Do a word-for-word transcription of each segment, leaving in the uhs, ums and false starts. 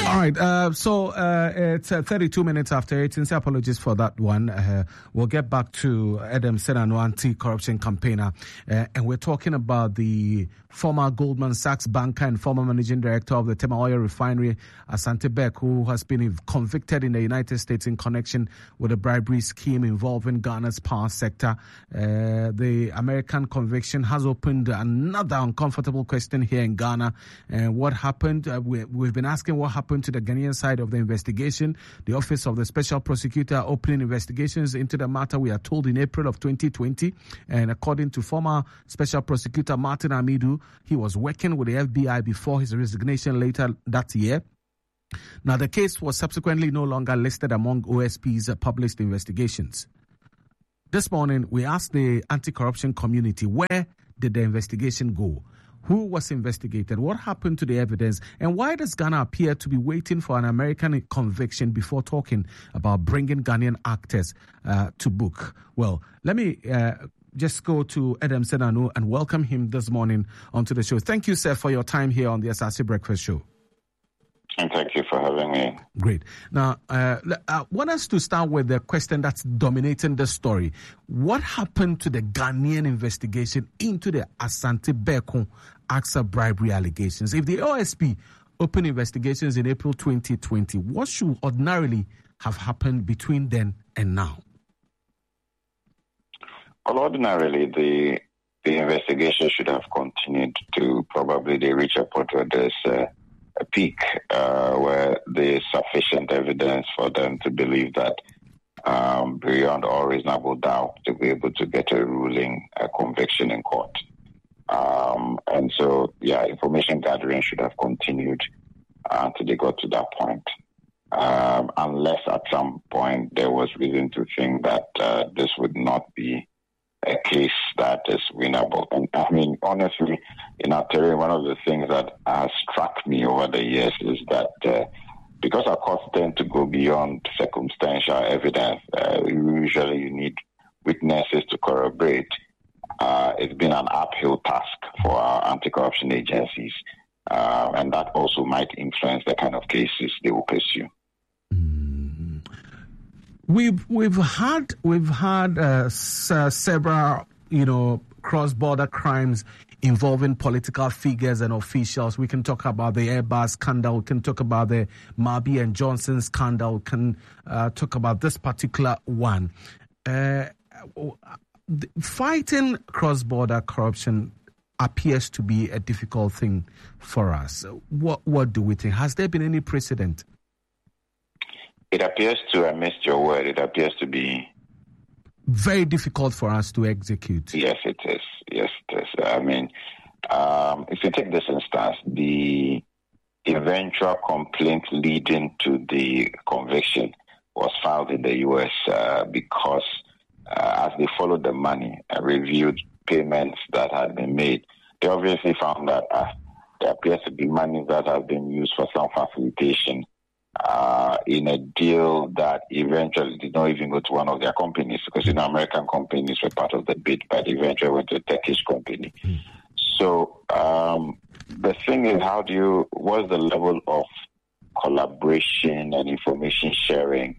All right, uh, so uh, it's uh, thirty-two minutes after eight. Sincere apologies for that one. Uh, we'll get back to Adam Senano, anti-corruption campaigner, uh, and we're talking about the former Goldman Sachs banker and former managing director of the Tema Oil Refinery, Asante Beck, who has been convicted in the United States in connection with a bribery scheme involving Ghana's power sector. Uh, the American conviction has opened another uncomfortable question here in Ghana. Uh, what happened? Uh, we, we've been asking what happened to the Ghanaian side of the investigation. The Office of the Special Prosecutor opening investigations into the matter, we are told, in April of twenty twenty. And according to former Special Prosecutor Martin Amidu, he was working with the F B I before his resignation later that year. Now, the case was subsequently no longer listed among O S P's published investigations. This morning, we asked the anti-corruption community, where did the investigation go? Who was investigated? What happened to the evidence? And why does Ghana appear to be waiting for an American conviction before talking about bringing Ghanaian actors uh, to book? Well, let me uh, just go to Adam Senano and welcome him this morning onto the show. Thank you, sir, for your time here on the Asase Breakfast Show. And thank you for having me. Great. Now, uh, I want us to start with the question that's dominating the story. What happened to the Ghanaian investigation into the Asante Beck A X A bribery allegations? If the O S P opened investigations in April twenty twenty, what should ordinarily have happened between then and now? Well, ordinarily, the the investigation should have continued to probably they reach a point where there's uh, a peak uh, where there's sufficient evidence for them to believe that um, beyond all reasonable doubt to be able to get a ruling, a conviction in court. Um, and so, yeah, information gathering should have continued uh, until they got to that point. Um, unless at some point there was reason to think that uh, this would not be a case that is winnable. And I mean, honestly, in our terrain, one of the things that has struck me over the years is that uh, because our courts tend to go beyond circumstantial evidence, uh, usually you need witnesses to corroborate. Uh, it's been an uphill task for our anti-corruption agencies, uh, and that also might influence the kind of cases they will pursue. We've we've had we've had uh, s- uh, several you know cross-border crimes involving political figures and officials. We can talk about the Airbus scandal. We can talk about the Mabi and Johnson scandal. We can uh, talk about this particular one. Uh, fighting cross-border corruption appears to be a difficult thing for us. What what do we think? Has there been any precedent? It appears to, I missed your word, it appears to be... very difficult for us to execute. Yes, it is. Yes, it is. I mean, um, if you take this instance, the eventual complaint leading to the conviction was filed in the U S uh, because uh, as they followed the money and reviewed payments that had been made, they obviously found that uh, there appears to be money that has been used for some facilitation Uh, in a deal that eventually did not even go to one of their companies, because you know American companies were part of the bid, but eventually went to a Turkish company. Mm. So um, the thing is, how do you? What's the level of collaboration and information sharing,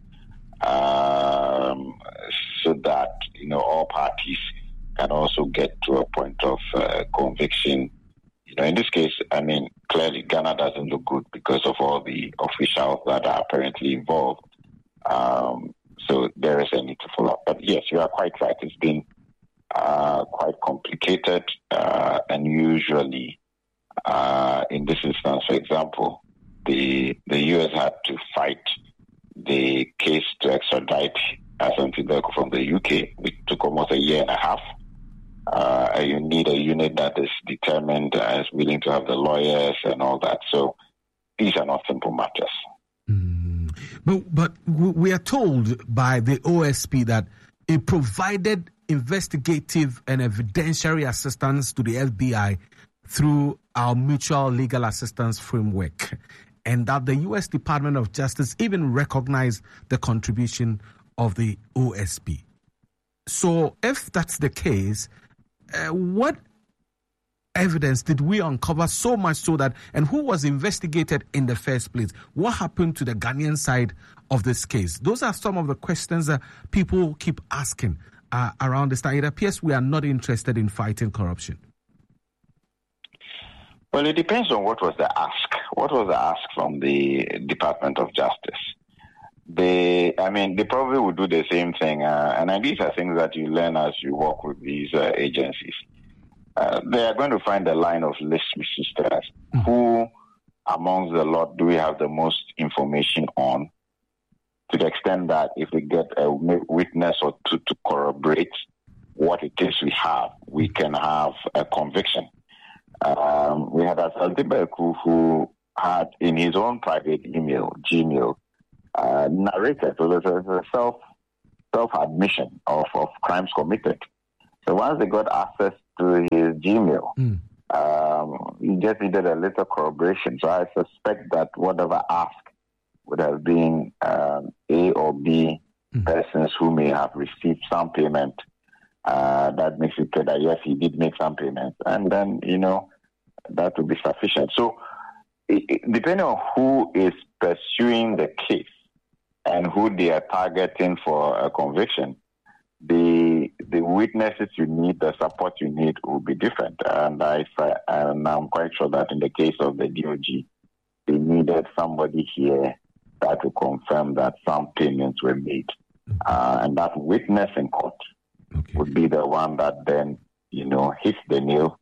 um, so that you know all parties can also get to a point of uh, conviction? You know, in this case, I mean, clearly Ghana doesn't look good because of all the officials that are apparently involved. Um, so there is a need to follow up. But yes, you are quite right. It's been uh, quite complicated, uh, and usually, uh, in this instance, for example, the the U S had to fight the case to extradite Asante Beck from the U K, which took almost a year and a half. Uh, you need a unit that is determined, uh, is willing to have the lawyers and all that. So these are not simple matters. Mm. But, but we are told by the O S P that it provided investigative and evidentiary assistance to the F B I through our mutual legal assistance framework, and that the U S Department of Justice even recognized the contribution of the O S P. So if that's the case, Uh, what evidence did we uncover so much so that, and who was investigated in the first place? What happened to the Ghanaian side of this case? Those are some of the questions that people keep asking uh, around this time. It appears we are not interested in fighting corruption. Well, it depends on what was the ask. What was the ask from the Department of Justice? They, I mean, they probably would do the same thing. Uh, and these are things that you learn as you work with these uh, agencies. Uh, they are going to find a line of list resistors. Mm-hmm. Who amongst the lot do we have the most information on, to the extent that if we get a witness or two to corroborate what it is we have, we can have a conviction. Um, we had Asante Beku, who had in his own private email, Gmail, uh, narrated, so there's a, a self, self-admission of, of crimes committed. So once they got access to his Gmail, mm. um, he just needed a little corroboration. So I suspect that whatever ask would have been um, A or B mm. persons who may have received some payment. Uh, that makes it clear that, yes, he did make some payments. And then, you know, that would be sufficient. So it, it, depending on who is pursuing the case and who they are targeting for a conviction, the the witnesses you need, the support you need will be different. And, I, and I'm quite sure that in the case of the D O G, they needed somebody here that will confirm that some payments were made. Uh, and that witness in court okay. would be the one that then, you know, hits the nail,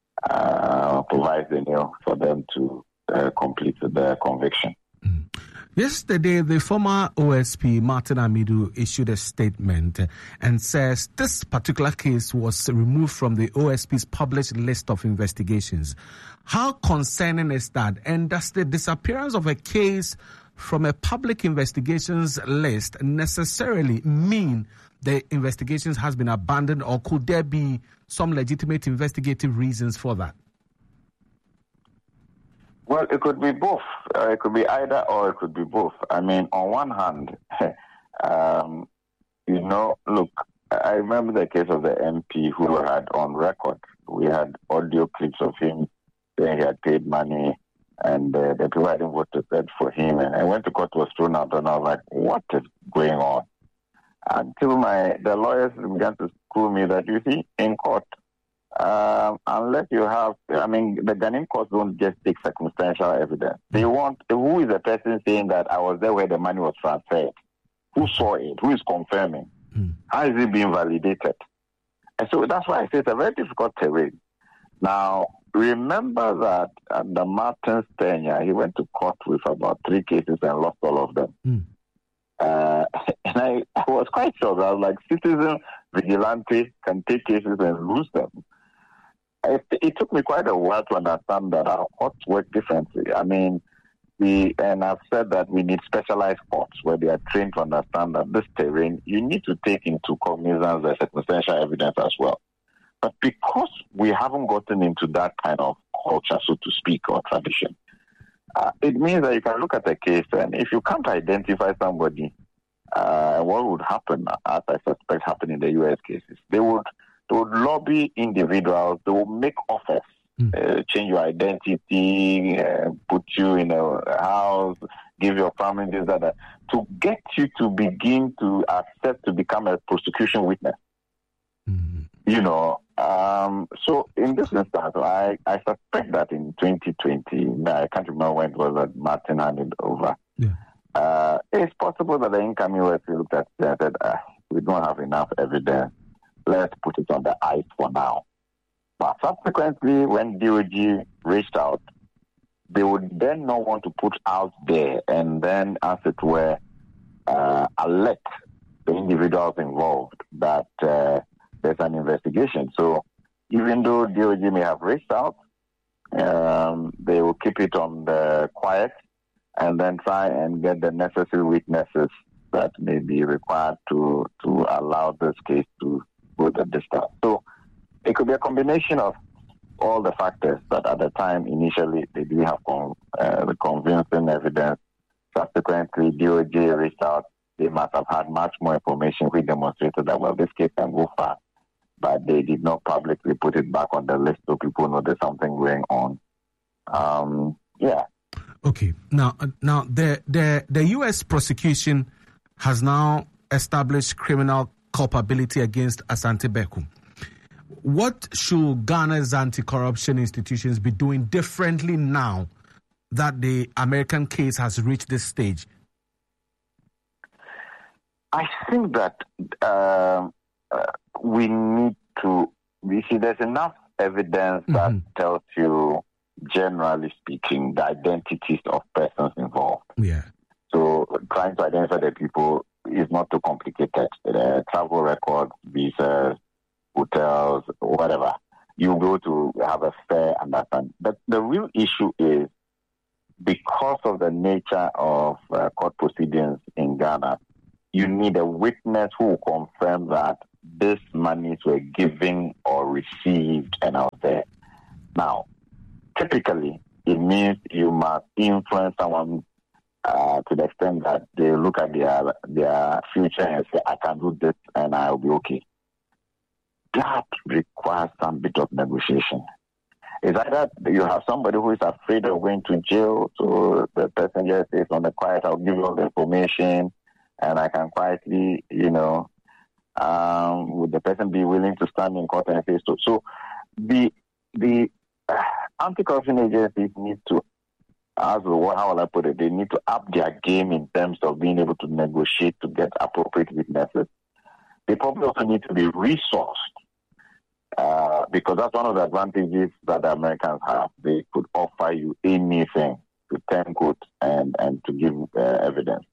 uh, provides the nail for them to uh, complete the conviction. Mm. Yesterday, the former O S P, Martin Amidu, issued a statement and says this particular case was removed from the O S P's published list of investigations. How concerning is that? And does the disappearance of a case from a public investigations list necessarily mean the investigations has been abandoned, or could there be some legitimate investigative reasons for that? Well, it could be both. Uh, it could be either or it could be both. I mean, on one hand, um, you know, look, I remember the case of the M P who had on record, we had audio clips of him saying he had paid money and uh, the people hadn't voted for him. And I went to court, was thrown out, and I was like, what is going on? Until my the lawyers began to school me that, you see, in court, Um, unless you have, I mean, the Ghanaian courts don't just take circumstantial evidence. They want, who is the person saying that I was there where the money was transferred? Who saw it? Who is confirming? Mm. How is it being validated? And so that's why I say it's a very difficult terrain. Now, remember that under Martin's tenure, he went to court with about three cases and lost all of them. Mm. Uh, and I, I was quite shocked. I was like, citizen vigilante can take cases and lose them. It, it took me quite a while to understand that our courts work differently. I mean, we, and I've said that we need specialized courts where they are trained to understand that this terrain, you need to take into cognizance the circumstantial evidence as well. But because we haven't gotten into that kind of culture, so to speak, or tradition, uh, it means that you can look at a case, and if you can't identify somebody, uh, what would happen, as I suspect happened in the U S cases, they would They would lobby individuals. They will make offers, mm. uh, change your identity, uh, put you in a house, give your family this, that, that, to get you to begin to accept to become a prosecution witness. Mm-hmm. You know, um, so in this instance, I, I suspect that in twenty twenty, I can't remember when it was that Martin handed over. Yeah. Uh, it's possible that the incoming U S looked at it and said, uh, we don't have enough evidence. Let's put it on the ice for now. But subsequently, when D O G reached out, they would then not want to put out there and then, as it were, uh, alert the individuals involved that uh, there's an investigation. So even though D O G may have reached out, um, they will keep it on the quiet and then try and get the necessary witnesses that may be required to, to allow this case to go the distance. So it could be a combination of all the factors, but at the time, initially, they didn't have con- uh, the convincing evidence. Subsequently, D O J reached out. They must have had much more information which demonstrated that, well, this case can go far but they did not publicly put it back on the list so people know there's something going on. Um, yeah. Okay. Now, now the the the U S prosecution has now established criminal culpability against Asante Beku. What should Ghana's anti-corruption institutions be doing differently now that the American case has reached this stage? I think that uh, uh, we need to, you see, there's enough evidence mm-hmm. that tells you, generally speaking, the identities of persons involved. Yeah. So trying to identify the people is not too complicated. Uh, travel records, visas, hotels, whatever. You go to have a fair understanding. But the real issue is, because of the nature of uh, court proceedings in Ghana, you need a witness who will confirm that these monies were given or received and out there. Now, typically, it means you must influence someone uh, to the extent that they look at their their future and say, I can do this and I'll be okay. That requires some bit of negotiation. It's either you have somebody who is afraid of going to jail, so the person just says on the quiet, I'll give you all the information and I can quietly, you know, um, would the person be willing to stand in court and say so? So the the uh, anti-corruption agencies need to, as well, how will I put it, they need to up their game in terms of being able to negotiate to get appropriate witnesses. They probably also need to be resourced. Uh, because that's one of the advantages that the Americans have. They could offer you anything to turn court and, and to give uh, evidence.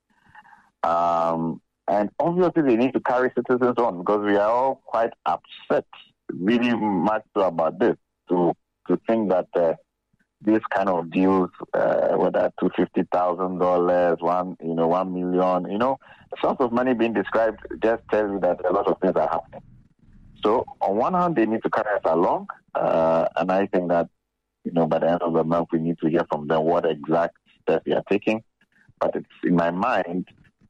Um, and obviously they need to carry citizens on because we are all quite upset, really much so about this, to to think that uh, these kind of deals, uh, whether two hundred fifty thousand dollars, one, you know, one million, you know, the sort of money being described just tells you that a lot of things are happening. So on one hand, they need to carry us along, uh, and I think that, you know, by the end of the month, we need to hear from them what exact steps they are taking. But it's in my mind,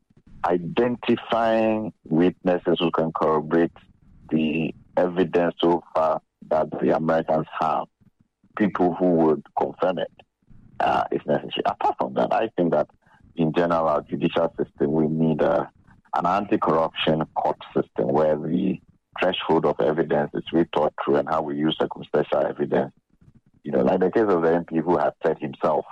identifying witnesses who can corroborate the evidence so far that the Americans have, people who would confirm it, uh, is necessary. Apart from that, I think that in general, our judicial system, we need a, an anti-corruption court system where the threshold of evidence is we thought through and how we use circumstantial evidence. You know, like the case of the M P who has said himself,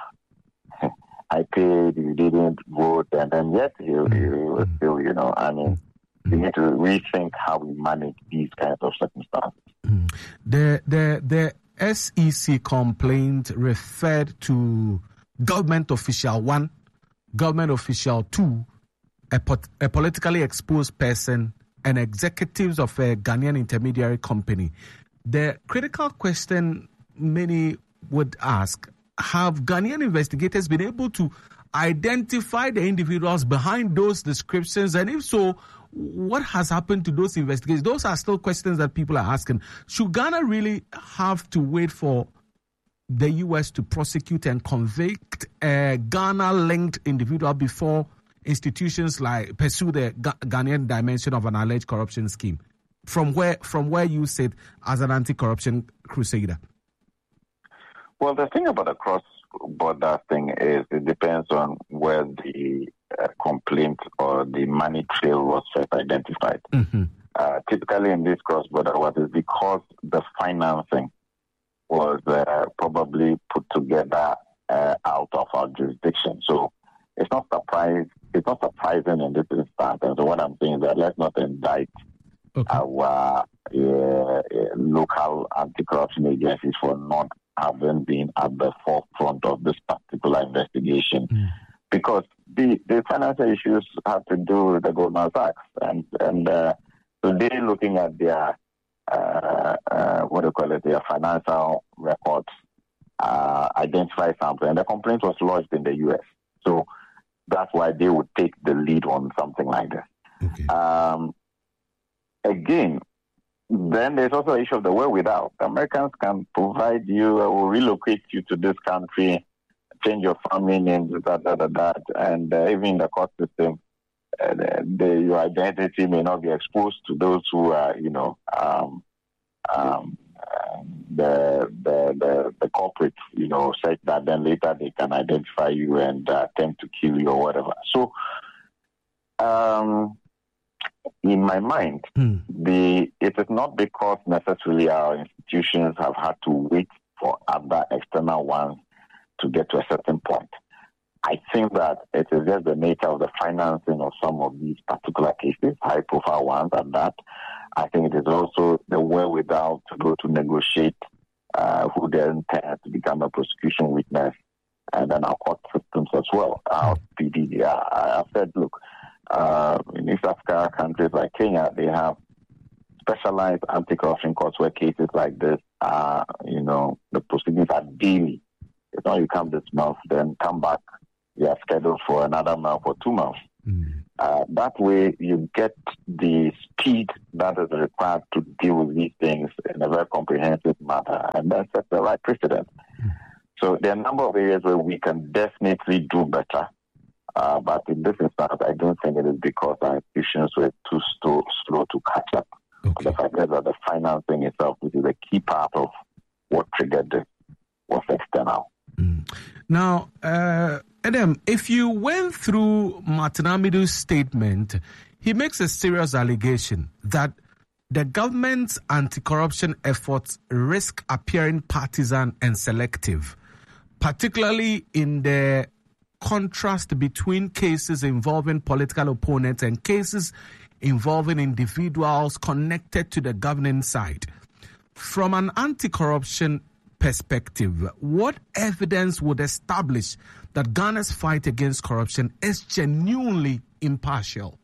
I paid, you didn't vote, and then yet he, he was still, you know, I mean, we need to rethink how we manage these kinds of circumstances. The, the, the S E C complaint referred to government official one, government official two, a, pot, a politically exposed person, and executives of a Ghanaian intermediary company. The critical question many would ask, have Ghanaian investigators been able to identify the individuals behind those descriptions? And if so, what has happened to those investigations? Those are still questions that people are asking. Should Ghana really have to wait for the U S to prosecute and convict a Ghana-linked individual before institutions like pursue the Ghanaian dimension of an alleged corruption scheme? From where from where you sit as an anti-corruption crusader? Well, the thing about the cross-border thing is it depends on where the uh, complaint or the money trail was first identified. Mm-hmm. Uh, typically in this cross-border, what is because the financing was uh, probably put together uh, out of our jurisdiction. So it's not surprising. It's not surprising in this instance. And so what I'm saying is that let's not indict okay. our uh, local anti-corruption agencies for not having been at the forefront of this particular investigation. Mm. Because the, the financial issues have to do with the Goldman Sachs. And, and uh, so they're looking at their, uh, uh, what do you call it, their financial records, uh, identify something. And the complaint was lodged in the U S. So that's why they would take the lead on something like this. Okay. Um, again, then there's also the issue of the wherewithal. The Americans can provide you or relocate you to this country, change your family name, that, that, that, that, and uh, even in the court system, uh, the, the, your identity may not be exposed to those who are, you know, um, um, the, the the the culprit, you know, such that then later they can identify you and uh, attempt to kill you or whatever. So, um, in my mind, mm. the it is not because necessarily our institutions have had to wait for other external ones to get to a certain point. I think that it is just the nature of the financing of some of these particular cases, high-profile ones, and that. I think it is also the wherewithal to go to negotiate uh, who then tends to become a prosecution witness, and then our court systems as well. Our P D, uh, I've said, look, uh, in East Africa countries like Kenya, they have specialized anti-corruption courts where cases like this are, you know, the proceedings are daily. It's not you come this month, then come back, you are scheduled for another month or two months. Mm. Uh, that way, you get the speed that is required to deal with these things in a very comprehensive manner, and that sets the right precedent. Mm. So there are a number of areas where we can definitely do better, uh, but in this instance, I don't think it is because our institutions were too slow, slow to catch up. Okay. The fact is that the financing itself, which is a key part of what triggered this, was external. Mm. Now, uh, Adam, if you went through Martin Amidu's statement, he makes a serious allegation that the government's anti-corruption efforts risk appearing partisan and selective, particularly in the contrast between cases involving political opponents and cases involving individuals connected to the governing side. From an anti-corruption perspective, what evidence would establish that Ghana's fight against corruption is genuinely impartial?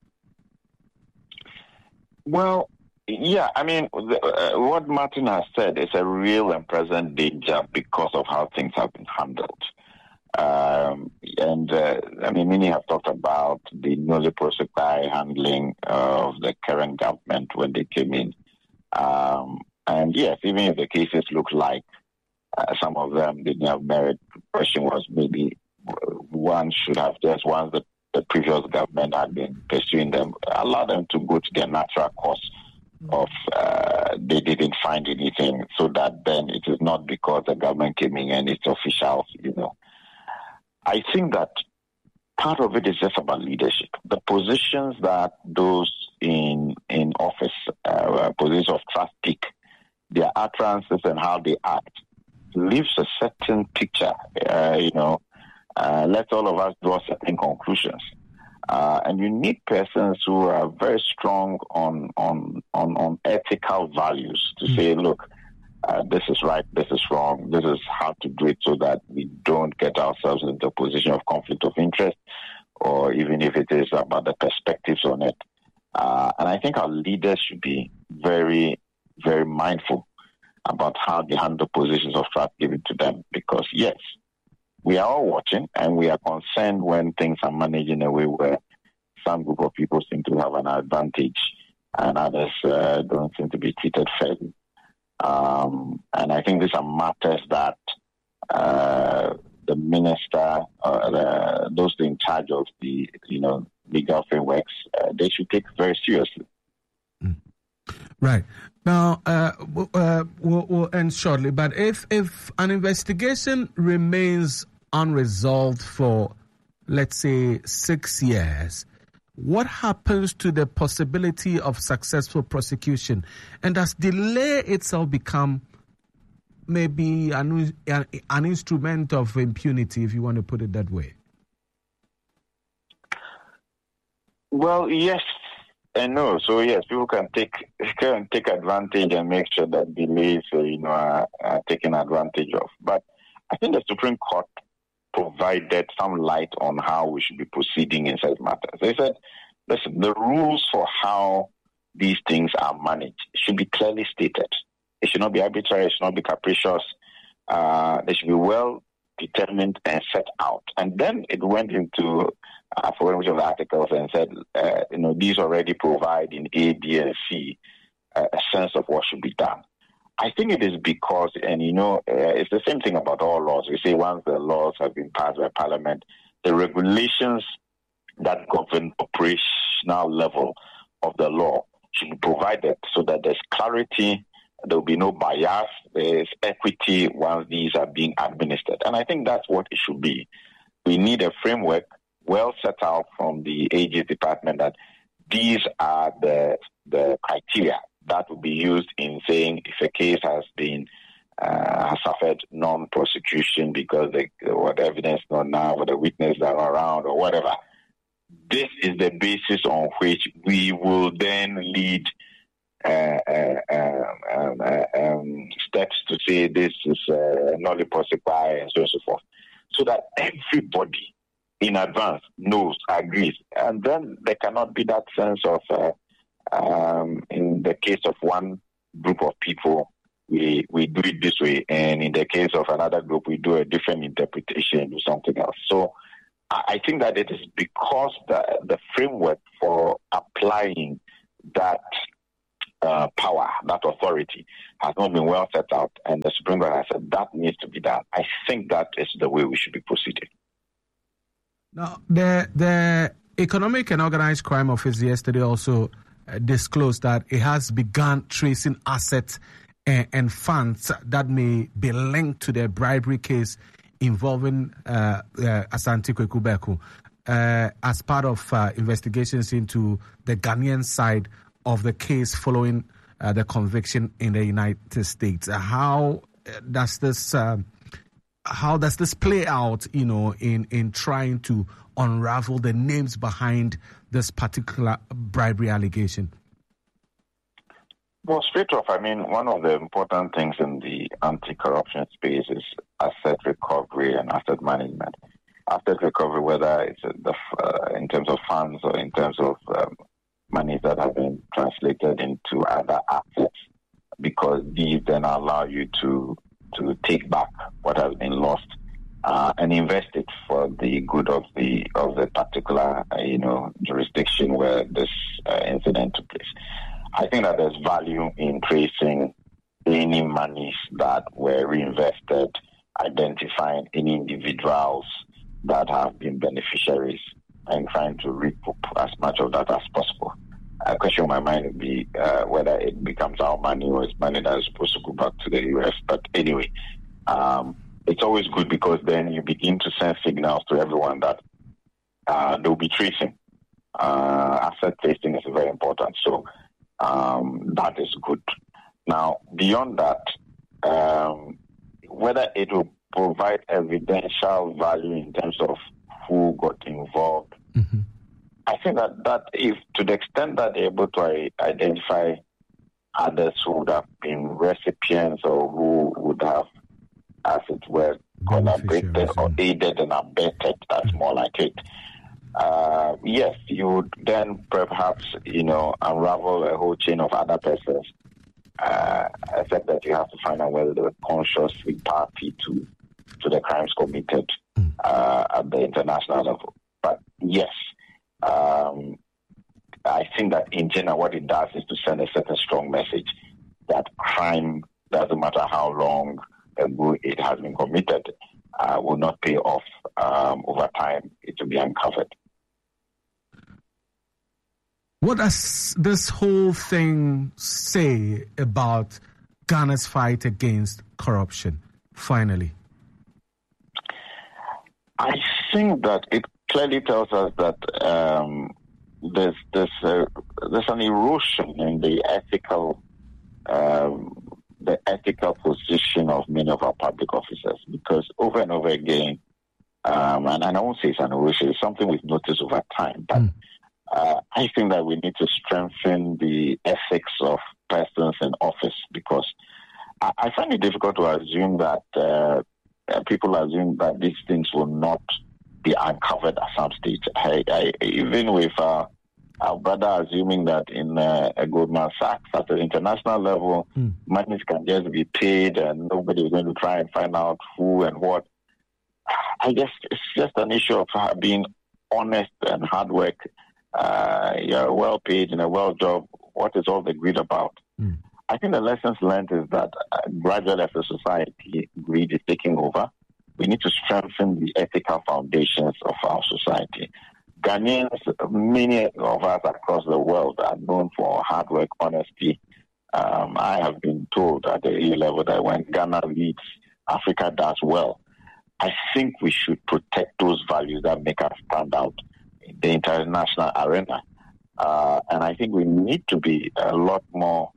Well, yeah, I mean, the, uh, what Martin has said is a real and present danger because of how things have been handled. Um, and, uh, I mean, many have talked about the newly prosecuted handling of the current government when they came in. Um, and yes, even if the cases look like uh, some of them didn't have merit, the question was maybe one should have just, once the, the previous government had been pursuing them, allow them to go to their natural course of uh, they didn't find anything, so that then it is not because the government came in and it's officials, you know. I think that part of it is just about leadership. The positions that those in in office, uh, positions of trust take, their utterances and how they act, leaves a certain picture, uh, you know, uh, let all of us draw certain conclusions. Uh, and you need persons who are very strong on on on, on ethical values to mm-hmm. say, look, uh, this is right, this is wrong, this is how to do it so that we don't get ourselves into a position of conflict of interest, or even if it is about the perspectives on it. Uh, and I think our leaders should be very, very mindful about how they handle positions of trust given to them. Because, yes, we are all watching and we are concerned when things are managed in a way where some group of people seem to have an advantage and others uh, don't seem to be treated fairly. Um, and I think these are matters that uh, the minister, or the, those in charge of the, you know, legal frameworks, uh, they should take very seriously. Mm. Right. Now, uh, uh, we'll, we'll end shortly, but if, if an investigation remains unresolved for, let's say, six years, what happens to the possibility of successful prosecution? And does delay itself become maybe an, an instrument of impunity, if you want to put it that way? Well, yes and no. So yes, people can take can take advantage and make sure that delays, uh, you know, are, are taken advantage of. But I think the Supreme Court provided some light on how we should be proceeding in such matters. They said, listen, the rules for how these things are managed should be clearly stated. It should not be arbitrary. It should not be capricious. Uh, they should be well determined and set out. And then it went into uh, for which of the articles and said, uh, you know, these already provide in A, B, and C uh, a sense of what should be done. I think it is because, and you know, uh, it's the same thing about all laws. We say once the laws have been passed by Parliament, the regulations that govern operational level of the law should be provided so that there's clarity There will be no bias. There's equity once these are being administered. And I think that's what it should be. We need a framework well set out from the A G's department that these are the the criteria that will be used in saying if a case has been uh, has suffered non-prosecution because the what evidence not now or the witnesses are around or whatever. This is the basis on which we will then lead uh, uh, um, uh, um, steps to say this is uh, nulli prosequi and so on and so forth, so that everybody in advance knows, agrees, and then there cannot be that sense of, uh, um, in the case of one group of people, we we do it this way, and in the case of another group, we do a different interpretation, do something else. So I think that it is because the, the framework for applying that uh, power, that authority, has not been well set out, and the Supreme Court has said that needs to be done. I think that is the way we should be proceeding. Now, the the Economic and Organized Crime Office yesterday also uh, disclosed that it has begun tracing assets and, and funds that may be linked to the bribery case involving uh, uh, Asante Kweku Beku uh, as part of uh, investigations into the Ghanaian side of the case following uh, the conviction in the United States. Uh, how does this uh, how does this play out, you know, in, in trying to unravel the names behind this particular bribery allegation? Well, straight off, I mean, one of the important things in the anti-corruption space is asset recovery and asset management. Asset recovery, whether it's the, uh, in terms of funds or in terms of um, monies that have been translated into other assets, because these then allow you to to take back what has been lost uh, and invest it for the good of the of the particular uh, you know jurisdiction where this uh, incident took place. I think that there's value in tracing any monies that were reinvested, identifying any individuals that have been beneficiaries, and trying to recoup as much of that as possible. A question in my mind would be uh, whether it becomes our money or it's money that is supposed to go back to the U S. But anyway, um, it's always good because then you begin to send signals to everyone that uh, they'll be tracing. Uh, asset tracing is very important. So um, that is good. Now, beyond that, um, whether it will provide evidential value in terms of who got involved, mm-hmm. I think that, that if, to the extent that they're able to identify others who would have been recipients or who would have, as it were, collaborated or aided and abetted, that's mm-hmm. more like it. Uh, yes, you would then perhaps, you know, unravel a whole chain of other persons, uh, except that you have to find out whether they were consciously party to, to the crimes committed mm-hmm. uh, at the international level. But yes, Um, I think that in general what it does is to send a certain strong message that crime, doesn't matter how long ago it has been committed, uh, will not pay off um, over time. It will be uncovered. What does this whole thing say about Ghana's fight against corruption, finally? I think that it clearly tells us that um, there's there's, uh, there's an erosion in the ethical um, the ethical position of many of our public officers, because over and over again, um, and, and I won't say it's an erosion, it's something we've noticed over time, but mm. uh, I think that we need to strengthen the ethics of persons in office, because I, I find it difficult to assume that uh, people assume that these things will not be uncovered at some stage. I, I, even with uh, our brother assuming that in uh, a Goldman Sachs at the international level, mm. monies can just be paid and nobody is going to try and find out who and what. I guess it's just an issue of being honest and hard work. Uh, you're well paid in a well job. What is all the greed about? Mm. I think the lessons learned is that uh, gradually as a society, greed is taking over. We need to strengthen the ethical foundations of our society. Ghanaians, many of us across the world are known for hard work, honesty, Um, I have been told at the A level that when Ghana leads, Africa does well. I think we should protect those values that make us stand out in the international arena. Uh, and I think we need to be a lot more,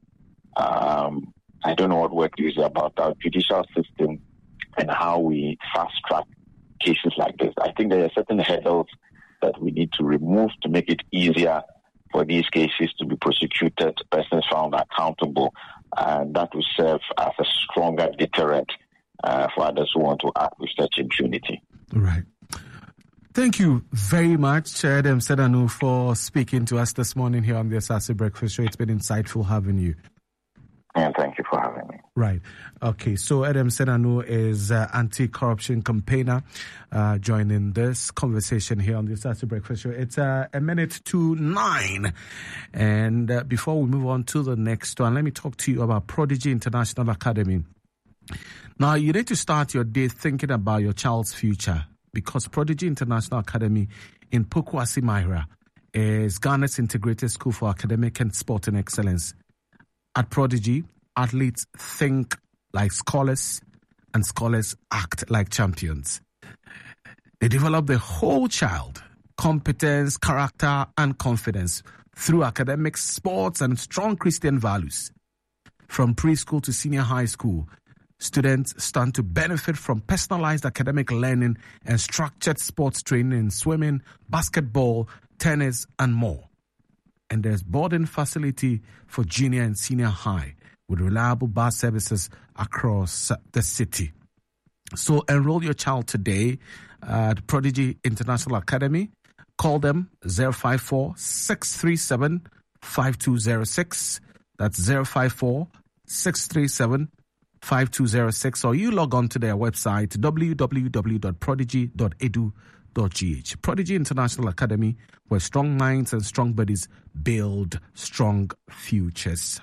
um, I don't know what word to use about our judicial system and how we fast-track cases like this. I think there are certain hurdles that we need to remove to make it easier for these cases to be prosecuted, persons found accountable, and that will serve as a stronger deterrent uh, for others who want to act with such impunity. Right. Thank you very much, Edem Sedanu, for speaking to us this morning here on the Asase Breakfast Show. It's been insightful having you. And thank you for having me. Right. Okay. So Edem Sedanu is uh, anti-corruption campaigner uh, joining this conversation here on the Asase Breakfast Show. It's uh, a minute to nine. And uh, before we move on to the next one, let me talk to you about Prodigy International Academy. Now, you need to start your day thinking about your child's future, because Prodigy International Academy in Pokuasi Maira is Ghana's integrated school for academic and sporting excellence. At Prodigy, athletes think like scholars and scholars act like champions. They develop the whole child, competence, character, and confidence through academics, sports, and strong Christian values. From preschool to senior high school, students stand to benefit from personalized academic learning and structured sports training in swimming, basketball, tennis, and more. And there's boarding facility for junior and senior high with reliable bus services across the city. So enroll your child today at Prodigy International Academy. Call them zero five four, six three seven, five two zero six. That's zero five four, six three seven, five two zero six, or you log on to their website w w w dot prodigy dot e d u dot g h. Prodigy International Academy, where strong minds and strong bodies build strong futures.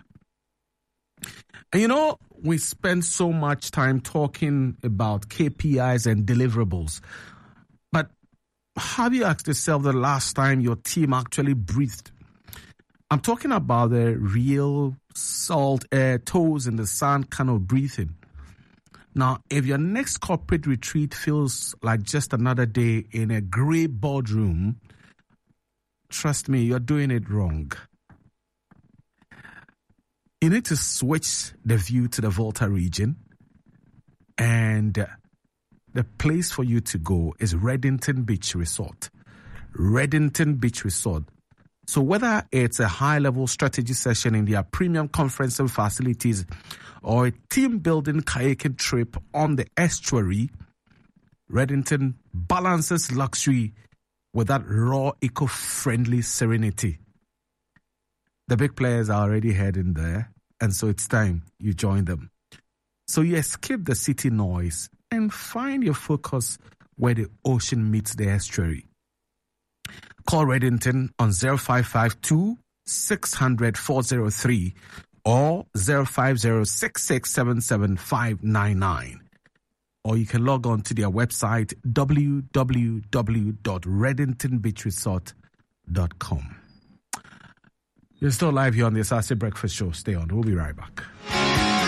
And you know, we spend so much time talking about K P Is and deliverables, but have you asked yourself the last time your team actually breathed? I'm talking about the real salt air, toes in the sand kind of breathing. Now, if your next corporate retreat feels like just another day in a grey boardroom, trust me, you're doing it wrong. You need to switch the view to the Volta region, and the place for you to go is Reddington Beach Resort. Reddington Beach Resort. So whether it's a high-level strategy session in their premium conferencing facilities or a team-building kayaking trip on the estuary, Reddington balances luxury with that raw, eco-friendly serenity. The big players are already heading there, and so it's time you join them. So you escape the city noise and find your focus where the ocean meets the estuary. Call Reddington on zero five five two, six hundred, four oh three or zero five zero, six six seven seven, five nine nine. Or you can log on to their website w w w dot reddington beach resort dot com. You're still live here on the Asase Breakfast Show. Stay on. We'll be right back.